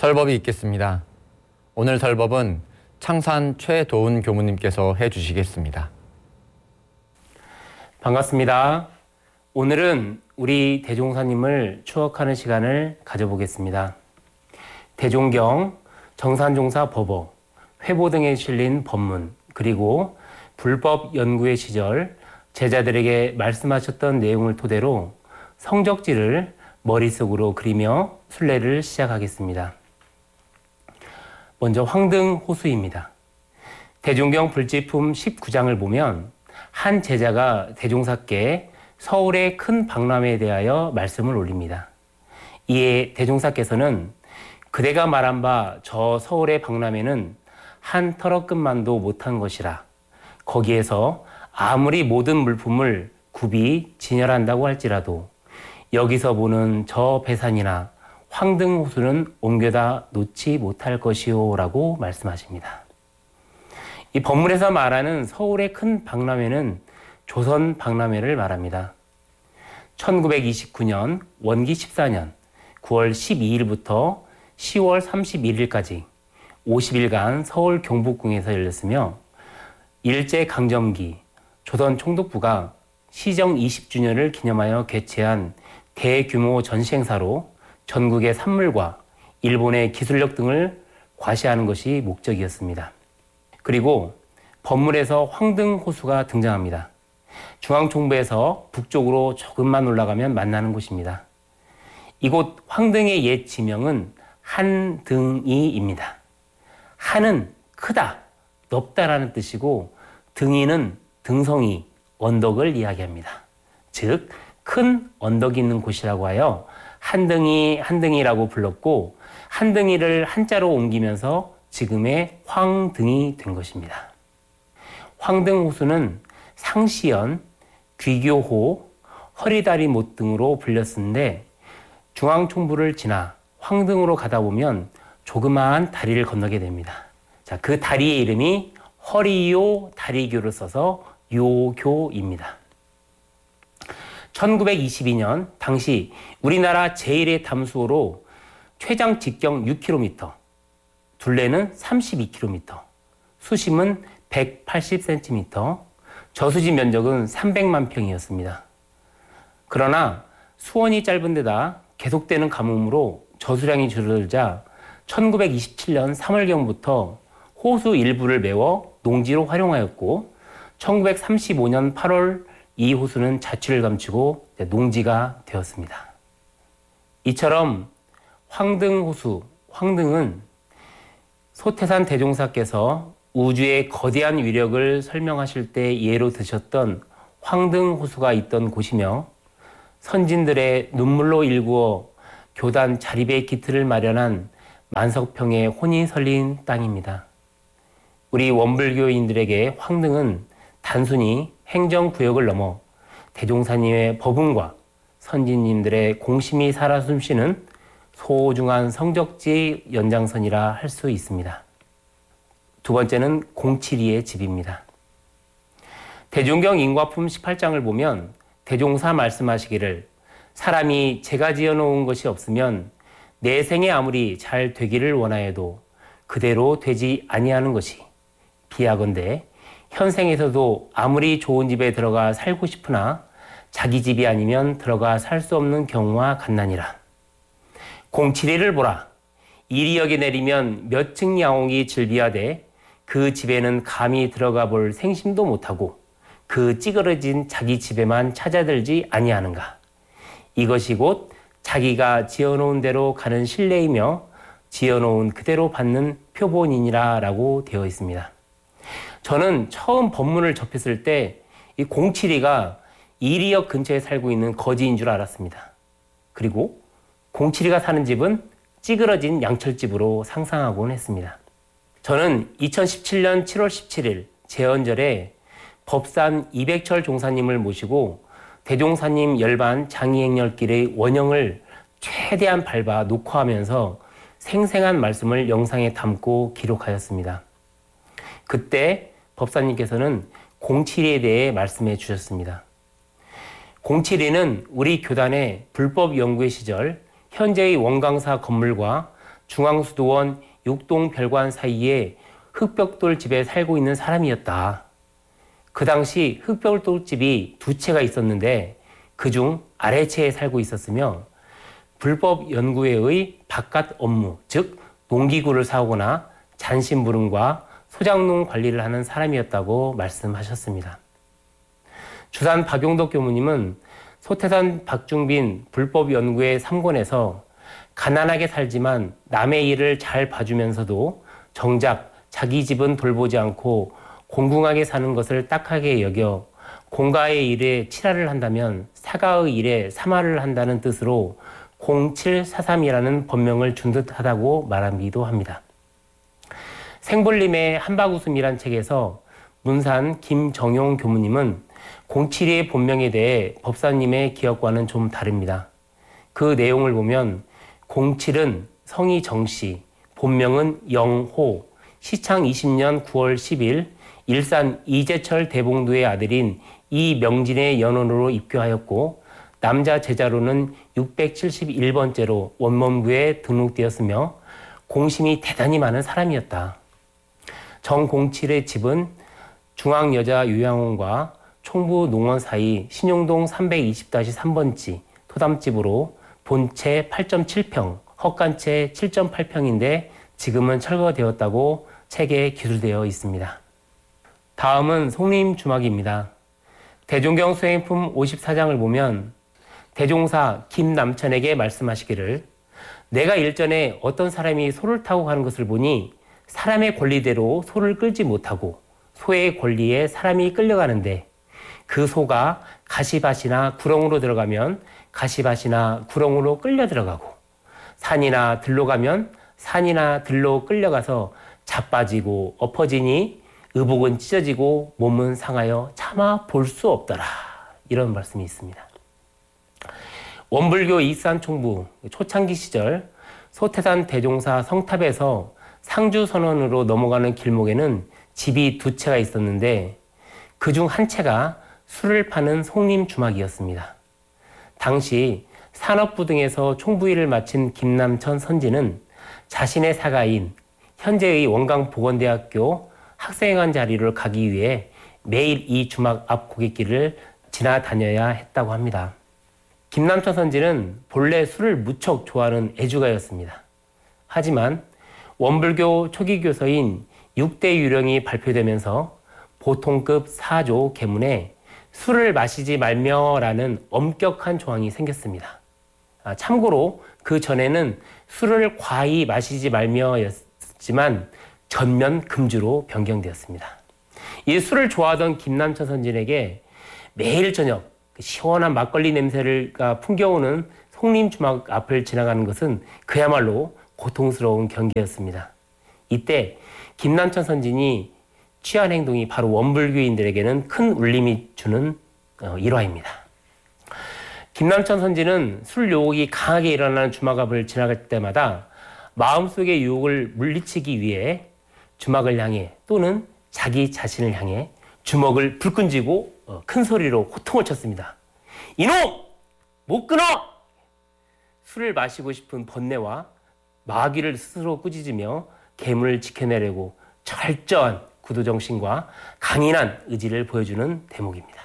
설법이 있겠습니다. 오늘 설법은 창산 최도훈 교무님께서 해주시겠습니다. 반갑습니다. 오늘은 우리 대종사님을 추억하는 시간을 가져보겠습니다. 대종경, 정산종사 법어, 회보 등에 실린 법문, 그리고 불법 연구의 시절 제자들에게 말씀하셨던 내용을 토대로 성적지를 머릿속으로 그리며 순례를 시작하겠습니다. 먼저 황등호수입니다. 대종경 불지품 19장을 보면 한 제자가 대종사께 서울의 큰 박람회에 대하여 말씀을 올립니다. 이에 대종사께서는 그대가 말한 바 저 서울의 박람회는 한 털어끝만도 못한 것이라. 거기에서 아무리 모든 물품을 굽이 진열한다고 할지라도 여기서 보는 저 배산이나 황등호수는 옮겨다 놓지 못할 것이오 라고 말씀하십니다. 이 법문에서 말하는 서울의 큰 박람회는 조선 박람회를 말합니다. 1929년 원기 14년 9월 12일부터 10월 31일까지 50일간 서울 경복궁에서 열렸으며 일제강점기 조선 총독부가 시정 20주년을 기념하여 개최한 대규모 전시행사로 전국의 산물과 일본의 기술력 등을 과시하는 것이 목적이었습니다. 그리고 법문에서 황등호수가 등장합니다. 중앙총부에서 북쪽으로 조금만 올라가면 만나는 곳입니다. 이곳 황등의 옛 지명은 한등이입니다. 한은 크다, 넓다라는 뜻이고 등이는 등성이, 언덕을 이야기합니다. 즉, 큰 언덕이 있는 곳이라고 하여 한등이라고 불렀고 한등이를 한자로 옮기면서 지금의 황등이 된 것입니다. 황등호수는 상시연, 귀교호, 허리다리못 등으로 불렸는데 중앙총부를 지나 황등으로 가다 보면 조그마한 다리를 건너게 됩니다. 자, 그 다리의 이름이 허리요 다리교를 써서 요교입니다. 1922년 당시 우리나라 제1의 담수호로 최장 직경 6km, 둘레는 32km, 수심은 180cm, 저수지 면적은 300만 평이었습니다. 그러나 수원이 짧은 데다 계속되는 가뭄으로 저수량이 줄어들자 1927년 3월경부터 호수 일부를 메워 농지로 활용하였고 1935년 8월 이 호수는 자취를 감추고 농지가 되었습니다. 이처럼 황등호수, 황등은 소태산 대종사께서 우주의 거대한 위력을 설명하실 때 예로 드셨던 황등호수가 있던 곳이며 선진들의 눈물로 일구어 교단 자립의 기틀을 마련한 만석평의 혼이 설린 땅입니다. 우리 원불교인들에게 황등은 단순히 행정구역을 넘어 대종사님의 법운과 선진님들의 공심이 살아 숨쉬는 소중한 성적지 연장선이라 할 수 있습니다. 두 번째는 공칠이의 집입니다. 대종경 인과품 18장을 보면 대종사 말씀하시기를 사람이 제가 지어놓은 것이 없으면 내 생에 아무리 잘 되기를 원하여도 그대로 되지 아니하는 것이 비하건대 현생에서도 아무리 좋은 집에 들어가 살고 싶으나 자기 집이 아니면 들어가 살 수 없는 경우와 같나니라. 공칠이를 보라. 이리역에 내리면 몇 층 야옹이 즐비하되 그 집에는 감히 들어가 볼 생심도 못하고 그 찌그러진 자기 집에만 찾아들지 아니하는가. 이것이 곧 자기가 지어놓은 대로 가는 신뢰이며 지어놓은 그대로 받는 표본이니라 라고 되어 있습니다. 저는 처음 법문을 접했을 때 이 공칠이가 이리역 근처에 살고 있는 거지인 줄 알았습니다. 그리고 공칠이가 사는 집은 찌그러진 양철집으로 상상하곤 했습니다. 저는 2017년 7월 17일 제헌절에 법산 이백철 종사님을 모시고 대종사님 열반 장이행렬길의 원형을 최대한 밟아 녹화하면서 생생한 말씀을 영상에 담고 기록하였습니다. 그때 법사님께서는 공칠이에 대해 말씀해 주셨습니다. 공칠이는 우리 교단의 불법 연구의 시절 현재의 원광사 건물과 중앙수도원 6동 별관 사이에 흑벽돌 집에 살고 있는 사람이었다. 그 당시 흑벽돌 집이 두 채가 있었는데 그중 아래채에 살고 있었으며 불법 연구회의 바깥 업무, 즉 농기구를 사오거나 잔심부름과 소장농 관리를 하는 사람이었다고 말씀하셨습니다. 주산 박용덕 교무님은 소태산 박중빈 불법 연구회 3권에서 가난하게 살지만 남의 일을 잘 봐주면서도 정작 자기 집은 돌보지 않고 공궁하게 사는 것을 딱하게 여겨 공가의 일에 칠하를 한다면 사가의 일에 삼하를 한다는 뜻으로 0743이라는 법명을 준 듯하다고 말하기도 합니다. 생볼림의 한바구음이란 책에서 문산 김정용 교무님은 07의 본명에 대해 법사님의 기억과는 좀 다릅니다. 그 내용을 보면 07은 성이 정씨, 본명은 영호, 시창 20년 9월 10일 일산 이재철 대봉도의 아들인 이명진의 연원으로 입교하였고 남자 제자로는 671번째로 원문부에 등록되었으며 공심이 대단히 많은 사람이었다. 정공칠의 집은 중앙여자요양원과 총부 농원 사이 신용동 320-3번지 토담집으로 본채 8.7평, 헛간채 7.8평인데 지금은 철거되었다고 책에 기술되어 있습니다. 다음은 송림주막입니다. 대종경 수행품 54장을 보면 대종사 김남천에게 말씀하시기를 내가 일전에 어떤 사람이 소를 타고 가는 것을 보니 사람의 권리대로 소를 끌지 못하고 소의 권리에 사람이 끌려가는데 그 소가 가시밭이나 구렁으로 들어가면 가시밭이나 구렁으로 끌려 들어가고 산이나 들로 가면 산이나 들로 끌려가서 자빠지고 엎어지니 의복은 찢어지고 몸은 상하여 차마 볼 수 없더라. 이런 말씀이 있습니다. 원불교 이산 총부 초창기 시절 소태산 대종사 성탑에서 상주선원으로 넘어가는 길목에는 집이 두 채가 있었는데 그중 한 채가 술을 파는 송림주막이었습니다. 당시 산업부 등에서 총부일을 마친 김남천 선지는 자신의 사가인 현재의 원광보건대학교 학생회관 자리로 가기 위해 매일 이 주막 앞 고갯길을 지나다녀야 했다고 합니다. 김남천 선지는 본래 술을 무척 좋아하는 애주가였습니다. 하지만 원불교 초기 교서인 6대 유령이 발표되면서 보통급 4조 계문에 술을 마시지 말며라는 엄격한 조항이 생겼습니다. 참고로 그 전에는 술을 과히 마시지 말며였지만 전면 금주로 변경되었습니다. 이 술을 좋아하던 김남천 선진에게 매일 저녁 시원한 막걸리 냄새가 풍겨오는 송림주막 앞을 지나가는 것은 그야말로 고통스러운 경계였습니다. 이때 김남천 선진이 취한 행동이 바로 원불교인들에게는 큰 울림이 주는 일화입니다. 김남천 선진은 술 유혹이 강하게 일어나는 주막 앞을 지나갈 때마다 마음속의 유혹을 물리치기 위해 주막을 향해 또는 자기 자신을 향해 주먹을 불끈 쥐고 큰 소리로 호통을 쳤습니다. 이놈! 못 끊어! 술을 마시고 싶은 번뇌와 마귀를 스스로 꾸짖으며 계문을 지켜내려고 철저한 구두정신과 강인한 의지를 보여주는 대목입니다.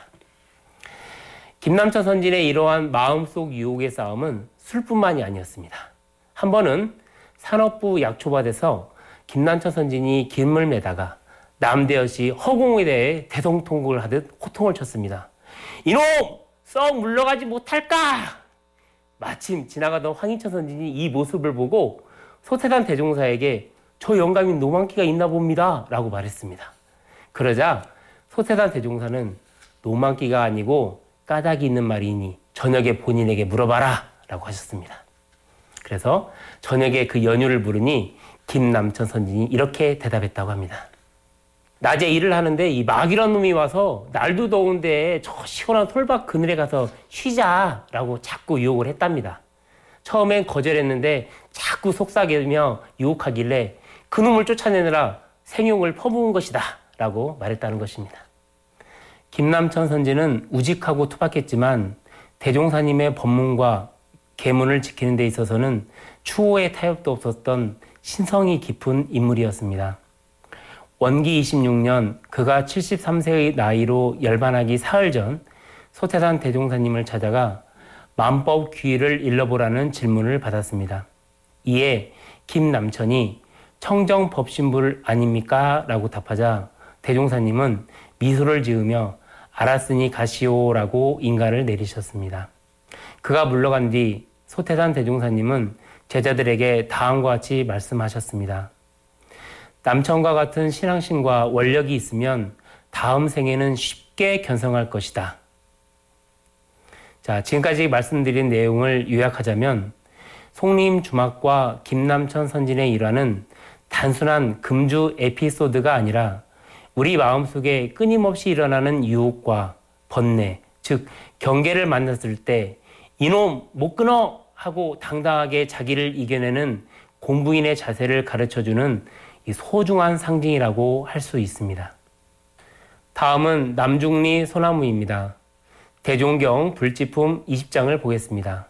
김남천 선진의 이러한 마음속 유혹의 싸움은 술뿐만이 아니었습니다. 한 번은 산업부 약초밭에서 김남천 선진이 김을 매다가 남대여시 허공에 대해 대성통곡을 하듯 호통을 쳤습니다. 이놈! 썩 물러가지 못할까? 마침 지나가던 황인천 선진이 이 모습을 보고 소태산 대종사에게 저 영감인 노망기가 있나 봅니다 라고 말했습니다. 그러자 소태산 대종사는 노망기가 아니고 까닭이 있는 말이니 저녁에 본인에게 물어봐라 라고 하셨습니다. 그래서 저녁에 그 연유를 물으니 김남천 선진이 이렇게 대답했다고 합니다. 낮에 일을 하는데 이 마귀란 놈이 와서 날도 더운데 저 시원한 솔밭 그늘에 가서 쉬자라고 자꾸 유혹을 했답니다. 처음엔 거절했는데 자꾸 속삭이며 유혹하길래 그놈을 쫓아내느라 생용을 퍼부은 것이다 라고 말했다는 것입니다. 김남천 선지는 우직하고 투박했지만 대종사님의 법문과 계문을 지키는 데 있어서는 추호의 타협도 없었던 신성이 깊은 인물이었습니다. 원기 26년 그가 73세의 나이로 열반하기 사흘 전 소태산 대종사님을 찾아가 만법 귀의를 일러보라는 질문을 받았습니다. 이에 김남천이 청정법신불 아닙니까? 라고 답하자 대종사님은 미소를 지으며 알았으니 가시오라고 인가를 내리셨습니다. 그가 물러간 뒤 소태산 대종사님은 제자들에게 다음과 같이 말씀하셨습니다. 남천과 같은 신앙심과 원력이 있으면 다음 생에는 쉽게 견성할 것이다. 자, 지금까지 말씀드린 내용을 요약하자면 송림 주막과 김남천 선진의 일화는 단순한 금주 에피소드가 아니라 우리 마음속에 끊임없이 일어나는 유혹과 번뇌, 즉 경계를 만났을 때 이놈 못 끊어 하고 당당하게 자기를 이겨내는 공부인의 자세를 가르쳐주는 소중한 상징이라고 할 수 있습니다. 다음은 남중리 소나무입니다. 대종경 불지품 20장을 보겠습니다.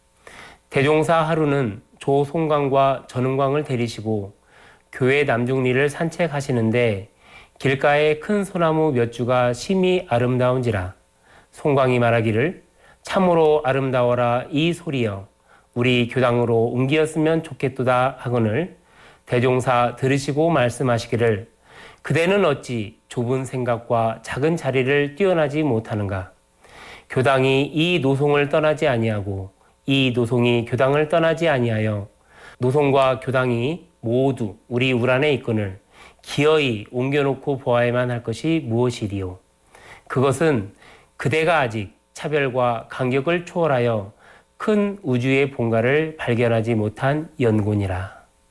대종사 하루는 조송광과 전은광을 데리시고 교회 남중리를 산책하시는데 길가에 큰 소나무 몇 주가 심히 아름다운지라 송광이 말하기를 참으로 아름다워라 이 소리여 우리 교당으로 옮기었으면 좋겠도다 하거늘 대종사 들으시고 말씀하시기를 그대는 어찌 좁은 생각과 작은 자리를 뛰어나지 못하는가. 교당이 이 노송을 떠나지 아니하고 이 노송이 교당을 떠나지 아니하여 노송과 교당이 모두 우리 울 안에 있거늘 기어이 옮겨놓고 보아야만 할 것이 무엇이리요. 그것은 그대가 아직 차별과 간격을 초월하여 큰 우주의 본가를 발견하지 못한 연곤이라.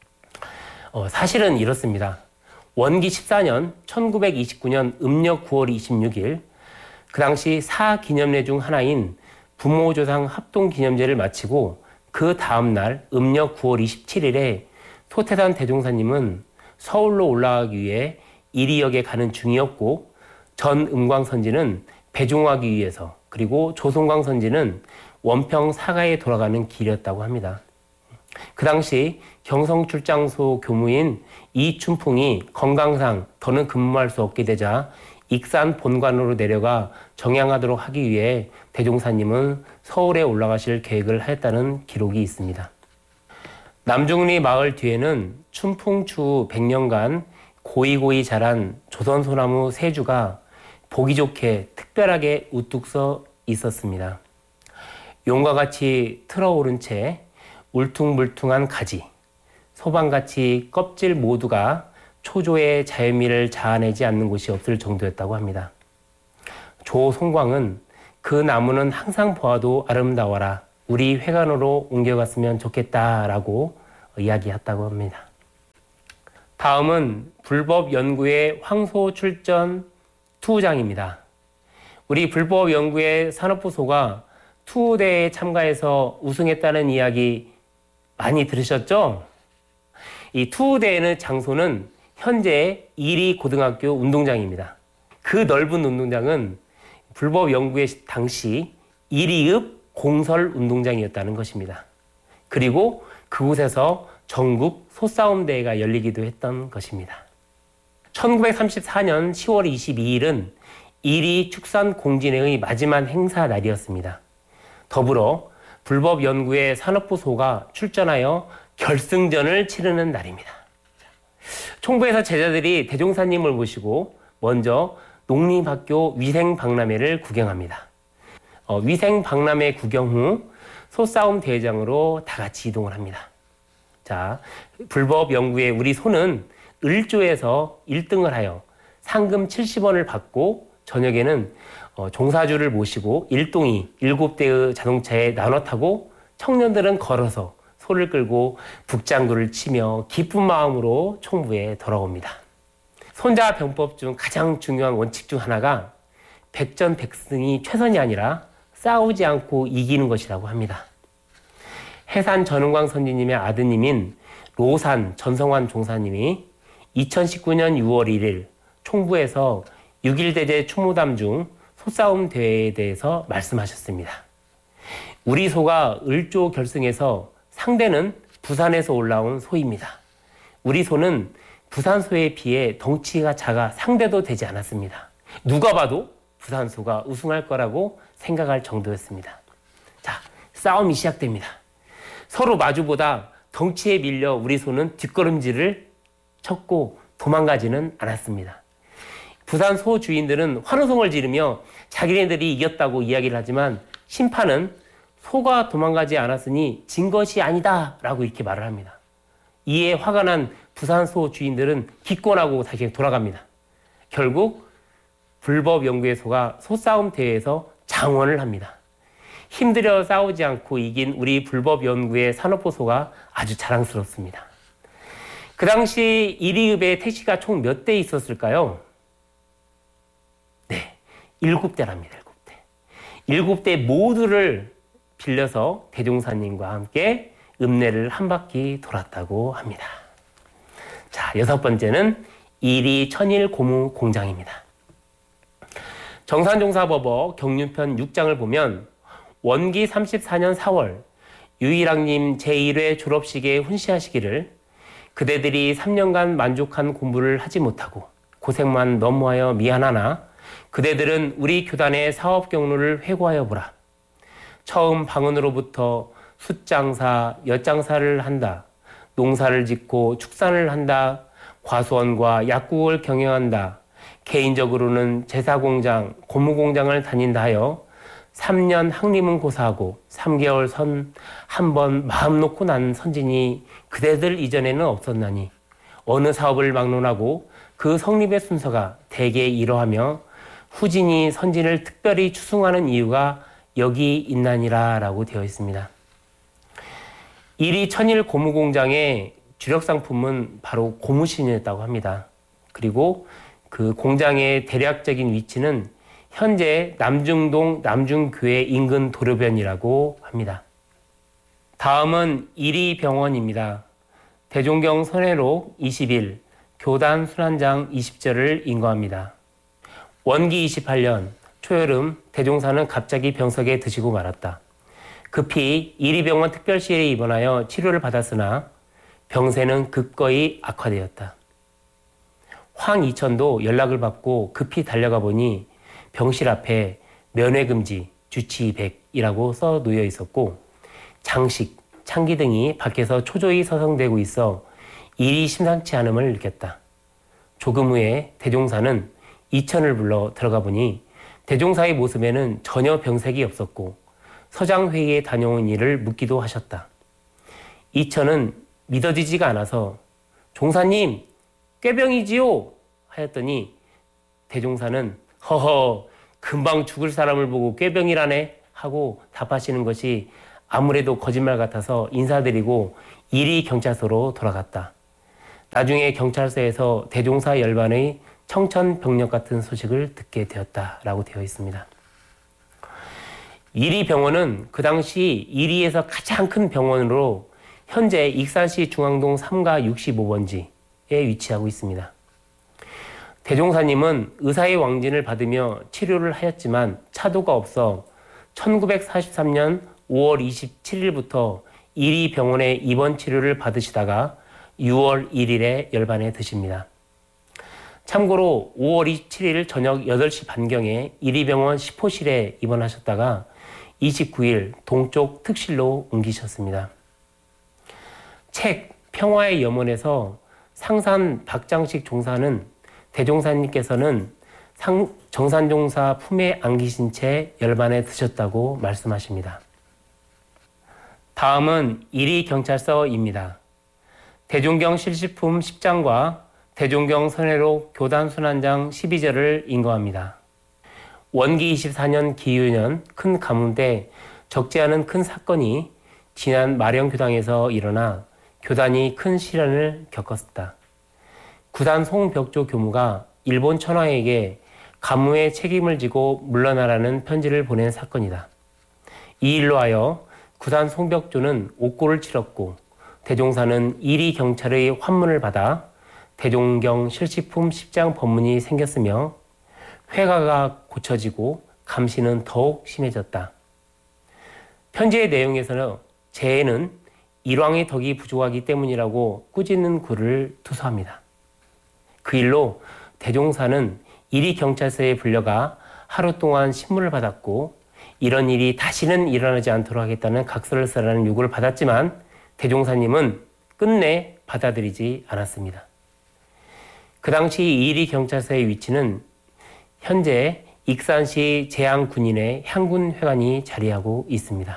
사실은 이렇습니다. 원기 14년 1929년 음력 9월 26일 그 당시 사기념례 중 하나인 부모조상 합동기념제를 마치고 그 다음날 음력 9월 27일에 소태산 대종사님은 서울로 올라가기 위해 이리역에 가는 중이었고 전음광 선지는 배종하기 위해서 그리고 조송광 선지는 원평 사가에 돌아가는 길이었다고 합니다. 그 당시 경성출장소 교무인 이춘풍이 건강상 더는 근무할 수 없게 되자 익산 본관으로 내려가 정양하도록 하기 위해 대종사님은 서울에 올라가실 계획을 하였다는 기록이 있습니다. 남중리 마을 뒤에는 춘풍 추후 100년간 고이고이 자란 조선소나무 3주가 보기 좋게 특별하게 우뚝 서 있었습니다. 용과 같이 틀어오른 채 울퉁불퉁한 가지, 소방같이 껍질 모두가 초조의 자연미를 자아내지 않는 곳이 없을 정도였다고 합니다. 조송광은 그 나무는 항상 보아도 아름다워라. 우리 회관으로 옮겨갔으면 좋겠다라고 이야기했다고 합니다. 다음은 불법연구의 황소출전 투우장입니다. 우리 불법연구의 산업부소가 투우대회에 참가해서 우승했다는 이야기 많이 들으셨죠? 이 투우대회의 장소는 현재 이리 고등학교 운동장입니다. 그 넓은 운동장은 불법연구의 당시 1위읍 공설 운동장이었다는 것입니다. 그리고 그곳에서 전국 소싸움 대회가 열리기도 했던 것입니다. 1934년 10월 22일은 1위 축산공진회의 마지막 행사 날이었습니다. 더불어 불법연구의 산업부소가 출전하여 결승전을 치르는 날입니다. 총부에서 제자들이 대종사님을 모시고 먼저 농림학교 위생박람회를 구경합니다. 위생박람회 구경 후 소싸움 대회장으로 다 같이 이동을 합니다. 자, 불법연구의 우리 소는 을조에서 1등을 하여 상금 70원을 받고 저녁에는 종사주를 모시고 일동이 7대의 자동차에 나눠 타고 청년들은 걸어서 소를 끌고 북장구를 치며 기쁜 마음으로 총부에 돌아옵니다. 손자병법 중 가장 중요한 원칙 중 하나가 백전백승이 최선이 아니라 싸우지 않고 이기는 것이라고 합니다. 해산 전은광 선지님의 아드님인 로산 전성환 종사님이 2019년 6월 1일 총부에서 6.1대제 추모담 중 소싸움 대회에 대해서 말씀하셨습니다. 우리 소가 을조 결승에서 상대는 부산에서 올라온 소입니다. 우리 소는 부산 소에 비해 덩치가 작아 상대도 되지 않았습니다. 누가 봐도 부산 소가 우승할 거라고 생각할 정도였습니다. 자, 싸움이 시작됩니다. 서로 마주보다 덩치에 밀려 우리 소는 뒷걸음질을 쳤고 도망가지는 않았습니다. 부산 소 주인들은 환호성을 지르며 자기네들이 이겼다고 이야기를 하지만 심판은 소가 도망가지 않았으니 진 것이 아니다 라고 이렇게 말을 합니다. 이에 화가 난 부산 소 주인들은 기권하고 다시 돌아갑니다. 결국 불법 연구의 소가 소싸움 대회에서 장원을 합니다. 힘들여 싸우지 않고 이긴 우리 불법 연구의 산업보 소가 아주 자랑스럽습니다. 그 당시 1위읍에 택시가 총 몇 대 있었을까요? 네, 7대랍니다. 7대. 7대 모두를 빌려서 대종사님과 함께 읍내를 한 바퀴 돌았다고 합니다. 자, 6번째는 이리 천일 고무 공장입니다. 정산종사법어 경륜편 6장을 보면 원기 34년 4월 유일학님 제1회 졸업식에 훈시하시기를 그대들이 3년간 만족한 공부를 하지 못하고 고생만 너무하여 미안하나 그대들은 우리 교단의 사업 경로를 회고하여 보라. 처음 방언으로부터 숫장사, 엿장사를 한다. 농사를 짓고 축산을 한다. 과수원과 약국을 경영한다. 개인적으로는 제사공장, 고무공장을 다닌다 하여 3년 학림은 고사하고 3개월 선 한 번 마음 놓고 난 선진이 그대들 이전에는 없었나니 어느 사업을 막론하고 그 성립의 순서가 대개 이러하며 후진이 선진을 특별히 추승하는 이유가 여기 있나니라 라고 되어 있습니다. 이리 천일 고무공장의 주력 상품은 바로 고무신이었다고 합니다. 그리고 그 공장의 대략적인 위치는 현재 남중동 남중교회 인근 도로변이라고 합니다. 다음은 이리병원입니다. 대종경 선회록 20일, 교단 순환장 20절을 인거합니다. 원기 28년 초여름 대종사는 갑자기 병석에 드시고 말았다. 급히 이리병원 특별시에 입원하여 치료를 받았으나 병세는 극거히 악화되었다. 황이천도 연락을 받고 급히 달려가 보니 병실 앞에 면회금지, 주치 100이라고 써 놓여 있었고 장식, 창기 등이 밖에서 초조히 서성대고 있어 일이 심상치 않음을 느꼈다. 조금 후에 대종사는 이천을 불러 들어가 보니 대종사의 모습에는 전혀 병색이 없었고 서장회의에 다녀온 일을 묻기도 하셨다. 이천은 믿어지지가 않아서 종사님, 꾀병이지요? 하였더니 대종사는 허허, 금방 죽을 사람을 보고 꾀병이라네 하고 답하시는 것이 아무래도 거짓말 같아서 인사드리고 이리 경찰서로 돌아갔다. 나중에 경찰서에서 대종사 열반의 청천벽력 같은 소식을 듣게 되었다라고 되어 있습니다. 이리병원은 그 당시 이리에서 가장 큰 병원으로 현재 익산시 중앙동 3가 65번지에 위치하고 있습니다. 대종사님은 의사의 왕진을 받으며 치료를 하였지만 차도가 없어 1943년 5월 27일부터 이리병원에 입원 치료를 받으시다가 6월 1일에 열반에 드십니다. 참고로 5월 27일 저녁 8시 반경에 이리병원 10호실에 입원하셨다가 29일 동쪽 특실로 옮기셨습니다. 책 평화의 염원에서 상산 박장식 종사는 대종사님께서는 정산종사 품에 안기신 채 열반에 드셨다고 말씀하십니다. 다음은 이리경찰서입니다. 대종경 실시품 10장과 대종경 선회록 교단 순환장 12절을 인거합니다. 원기 24년 기유년 큰 가문 때 적지 않은 큰 사건이 지난 마령교당에서 일어나 교단이 큰 시련을 겪었다. 구단 송벽조 교무가 일본 천황에게 가무의 책임을 지고 물러나라는 편지를 보낸 사건이다. 이 일로 하여 구단 송벽조는 옥고를 치렀고 대종사는 이리 경찰의 환문을 받아 대종경 실시품 10장 법문이 생겼으며 회가가 고쳐지고 감시는 더욱 심해졌다. 편지의 내용에서는 재해는 일왕의 덕이 부족하기 때문이라고 꾸짖는 글을 투서합니다. 그 일로 대종사는 이리 경찰서에 불려가 하루 동안 신문을 받았고 이런 일이 다시는 일어나지 않도록 하겠다는 각서를 쓰라는 요구를 받았지만 대종사님은 끝내 받아들이지 않았습니다. 그 당시 이리 경찰서의 위치는 현재 익산시 제양군인의 향군회관이 자리하고 있습니다.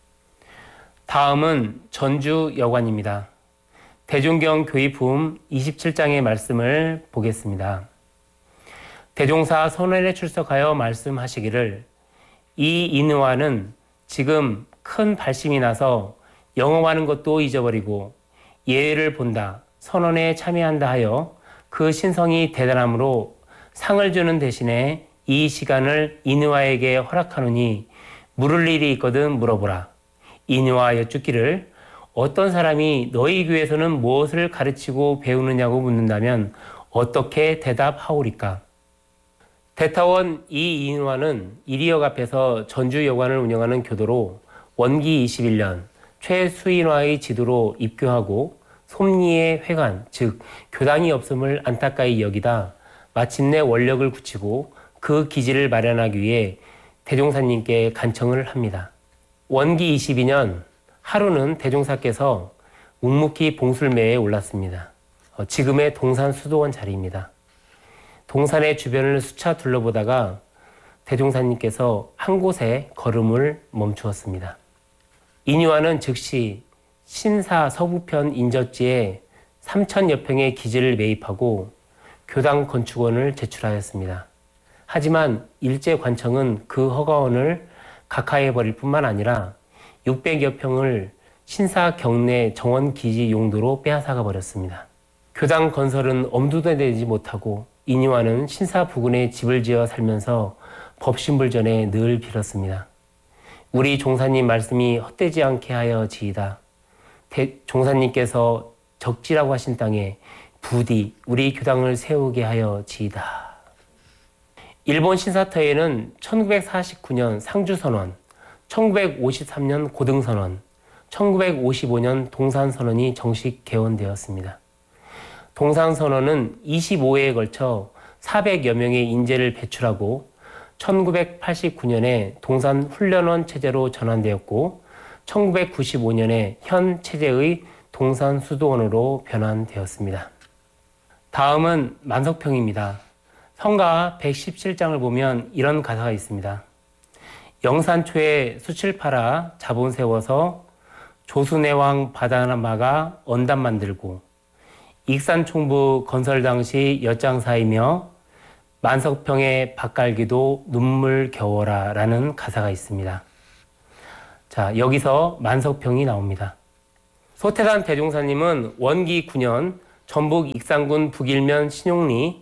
다음은 전주여관입니다. 대종경 교의품 27장의 말씀을 보겠습니다. 대종사 선원에 출석하여 말씀하시기를 이 인의와는 지금 큰 발심이 나서 영업하는 것도 잊어버리고 예외를 본다, 선언에 참여한다 하여 그 신성이 대단함으로 상을 주는 대신에 이 시간을 인의와에게 허락하노니 물을 일이 있거든 물어보라. 인의와 여쭙기를 어떤 사람이 너희 교회에서는 무엇을 가르치고 배우느냐고 묻는다면 어떻게 대답하오리까? 대타원 이인화는 이리역 앞에서 전주여관을 운영하는 교도로 원기 21년 최수인화의 지도로 입교하고 솜리의 회관, 즉 교당이 없음을 안타까이 여기다 마침내 원력을 굳히고 그 기지를 마련하기 위해 대종사님께 간청을 합니다. 원기 22년 하루는 대종사께서 묵묵히 봉술매에 올랐습니다. 지금의 동산 수도원 자리입니다. 동산의 주변을 수차 둘러보다가 대종사님께서 한 곳에 걸음을 멈추었습니다. 인유아는 즉시 신사 서부편 인접지에 3,000여 평의 기지를 매입하고 교당 건축원을 제출하였습니다. 하지만 일제관청은 그 허가원을 각하해버릴 뿐만 아니라 600여 평을 신사 경내 정원 기지 용도로 빼앗아가 버렸습니다. 교당 건설은 엄두도 내지 못하고 인유아는 신사 부근에 집을 지어 살면서 법신불전에 늘 빌었습니다. 우리 종사님 말씀이 헛되지 않게 하여 지이다. 종사님께서 적지라고 하신 땅에 부디 우리 교당을 세우게 하여 지이다. 일본 신사터에는 1949년 상주선언, 1953년 고등선언, 1955년 동산선언이 정식 개원되었습니다. 동산선언은 25회에 걸쳐 400여 명의 인재를 배출하고 1989년에 동산훈련원 체제로 전환되었고 1995년에 현 체제의 동산수도원으로 변환되었습니다. 다음은 만석평입니다. 성가 117장을 보면 이런 가사가 있습니다. 영산초에 수칠 팔아 자본 세워서 조순해왕 바다마가 언담 만들고 익산총부 건설 당시 엿장사이며 만석평의 밭갈기도 눈물 겨워라 라는 가사가 있습니다. 자, 여기서 만석평이 나옵니다. 소태단 대종사님은 원기 9년 전북 익산군 북일면 신용리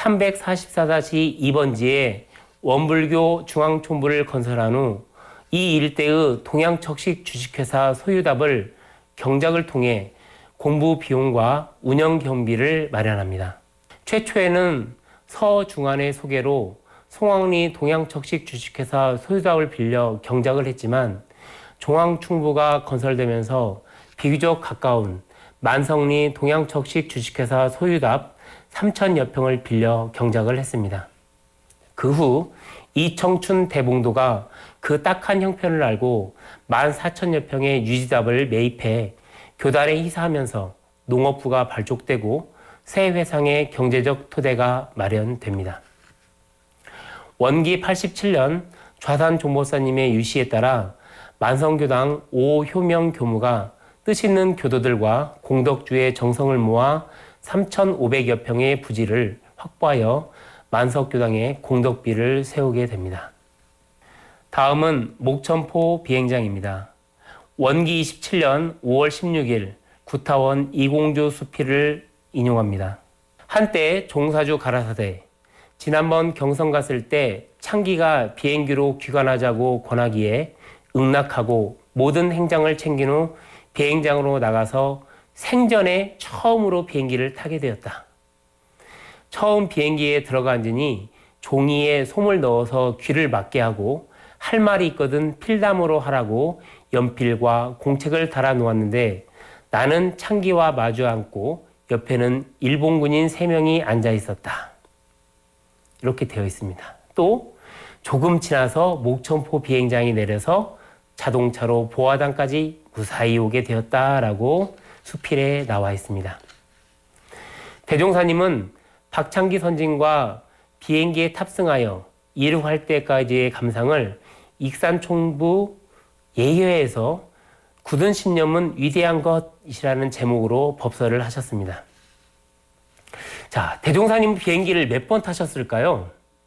344-2번지에 원불교 중앙총부를 건설한 후 이 일대의 동양척식 주식회사 소유답을 경작을 통해 공부 비용과 운영 경비를 마련합니다. 최초에는 서중안의 소개로 송황리 동양척식 주식회사 소유답을 빌려 경작을 했지만 중앙충부가 건설되면서 비교적 가까운 만성리 동양척식 주식회사 소유답 3,000여 평을 빌려 경작을 했습니다. 그 후 이청춘 대봉도가 그 딱한 형편을 알고 14,000여 평의 유지답을 매입해 교단에 희사하면서 농업부가 발족되고 새 회상의 경제적 토대가 마련됩니다. 원기 87년 좌산 종보사님의 유시에 따라 만성교당 오효명 교무가 뜻있는 교도들과 공덕주의 정성을 모아 3,500여 평의 부지를 확보하여 만석교당에 공덕비를 세우게 됩니다. 다음은 목천포 비행장입니다. 원기 27년 5월 16일 구타원 이공주 수필을 인용합니다. 한때 종사주 가라사대, 지난번 경성 갔을 때 창기가 비행기로 귀관하자고 권하기에 응낙하고 모든 행장을 챙긴 후 비행장으로 나가서 생전에 처음으로 비행기를 타게 되었다. 처음 비행기에 들어가 앉으니 종이에 솜을 넣어서 귀를 막게 하고 할 말이 있거든 필담으로 하라고 연필과 공책을 달아 놓았는데 나는 창기와 마주 앉고 옆에는 일본군인 3명이 앉아 있었다. 이렇게 되어 있습니다. 또 조금 지나서 목천포 비행장이 내려서 자동차로 보화당까지 무사히 오게 되었다라고 수필에 나와 있습니다. 대종사님은 박창기 선진과 비행기에 탑승하여 이륙할 때까지의 감상을 익산총부 예회에서 굳은 신념은 위대한 것이라는 제목으로 법서를 하셨습니다. 자, 대종사님 비행기를 몇 번 타셨을까요?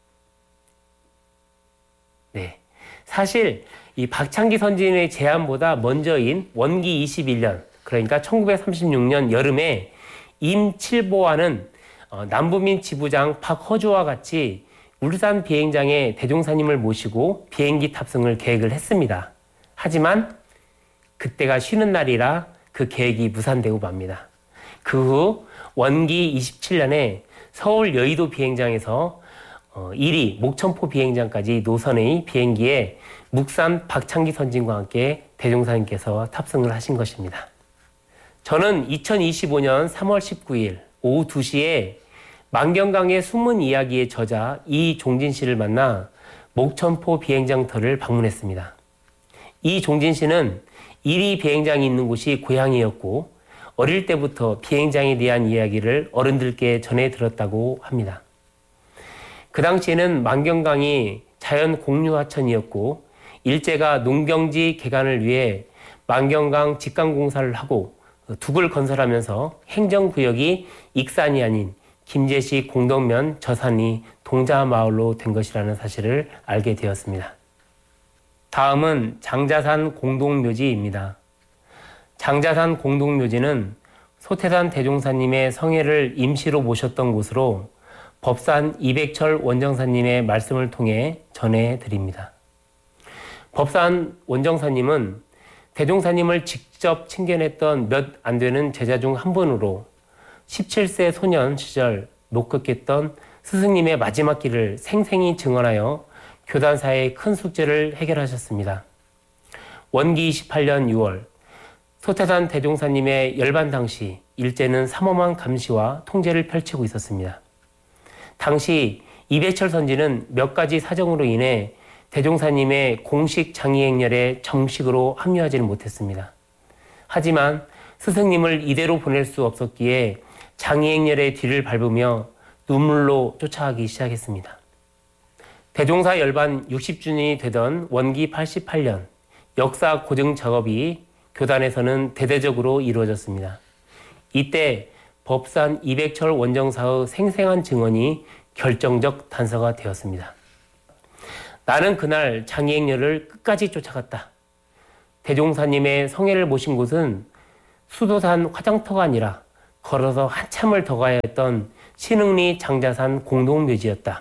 네. 사실 이 박창기 선진의 제안보다 먼저인 원기 21년, 그러니까 1936년 여름에 임칠보와는 남부민 지부장 박허주와 같이 울산 비행장에 대종사님을 모시고 비행기 탑승을 계획을 했습니다. 하지만 그때가 쉬는 날이라 그 계획이 무산되고 맙니다. 그 후 원기 27년에 서울 여의도 비행장에서 1위 목천포 비행장까지 노선의 비행기에 묵산 박창기 선진과 함께 대종사님께서 탑승을 하신 것입니다. 저는 2025년 3월 19일 오후 2시에 만경강의 숨은 이야기의 저자 이종진 씨를 만나 목천포 비행장터를 방문했습니다. 이종진 씨는 1위 비행장이 있는 곳이 고향이었고 어릴 때부터 비행장에 대한 이야기를 어른들께 전해 들었다고 합니다. 그 당시에는 만경강이 자연 공유하천이었고 일제가 농경지 개간을 위해 만경강 직강공사를 하고 둑을 건설하면서 행정구역이 익산이 아닌 김제시 공덕면 저산이 동자마을로 된 것이라는 사실을 알게 되었습니다. 다음은 장자산 공동묘지입니다. 장자산 공동묘지는 소태산 대종사님의 성회를 임시로 모셨던 곳으로 법산 이백철 원정사님의 말씀을 통해 전해드립니다. 법산 원정사님은 대종사님을 직접 친견했던 몇 안 되는 제자 중 한 분으로 17세 소년 시절 목격했던 스승님의 마지막 길을 생생히 증언하여 교단사의 큰 숙제를 해결하셨습니다. 원기 28년 6월 소태산 대종사님의 열반 당시 일제는 삼엄한 감시와 통제를 펼치고 있었습니다. 당시 이백철 선지는 몇 가지 사정으로 인해 대종사님의 공식 장의행렬에 정식으로 합류하지는 못했습니다. 하지만 스승님을 이대로 보낼 수 없었기에 장의행렬의 뒤를 밟으며 눈물로 쫓아가기 시작했습니다. 대종사 열반 60주년이 되던 원기 88년 역사 고증 작업이 교단에서는 대대적으로 이루어졌습니다. 이때 법산 이백철 원정사의 생생한 증언이 결정적 단서가 되었습니다. 나는 그날 장의행렬을 끝까지 쫓아갔다. 대종사님의 성회를 모신 곳은 수도산 화장터가 아니라 걸어서 한참을 더 가야 했던 신흥리 장자산 공동묘지였다.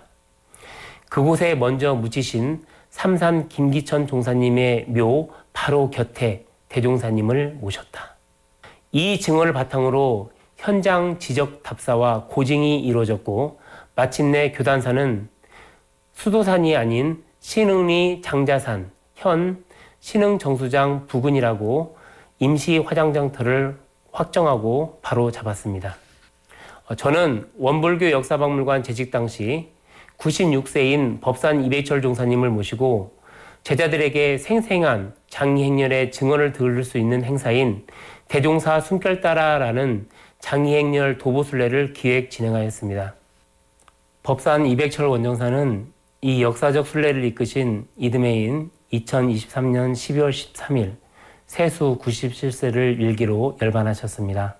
그곳에 먼저 묻히신 삼산 김기천 종사님의 묘 바로 곁에 대종사님을 모셨다. 이 증언을 바탕으로 현장 지적 답사와 고증이 이루어졌고 마침내 교단사는 수도산이 아닌 신흥리 장자산, 현 신흥정수장 부근이라고 임시 화장장터를 확정하고 바로 잡았습니다. 저는 원불교 역사박물관 재직 당시 96세인 법산 이백철 종사님을 모시고 제자들에게 생생한 장의행렬의 증언을 들을 수 있는 행사인 대종사 숨결따라라는 장의행렬 도보순례를 기획 진행하였습니다. 법산 이백철 원정사는 이 역사적 순례를 이끄신 이듬해인 2023년 12월 13일 세수 97세를 일기로 열반하셨습니다.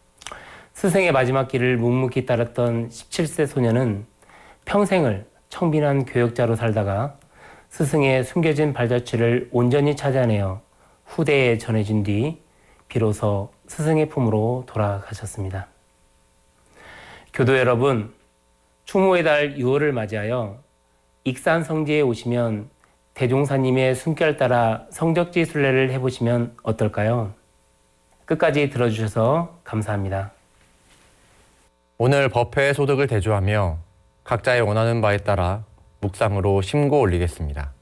스승의 마지막 길을 묵묵히 따랐던 17세 소년은 평생을 청빈한 교역자로 살다가 스승의 숨겨진 발자취를 온전히 찾아내어 후대에 전해진 뒤 비로소 스승의 품으로 돌아가셨습니다. 교도 여러분, 추모의 달 6월을 맞이하여 익산 성지에 오시면 대종사님의 숨결 따라 성적지 순례를 해보시면 어떨까요? 끝까지 들어주셔서 감사합니다. 오늘 법회의 소득을 대조하며 각자의 원하는 바에 따라 묵상으로 심고 올리겠습니다.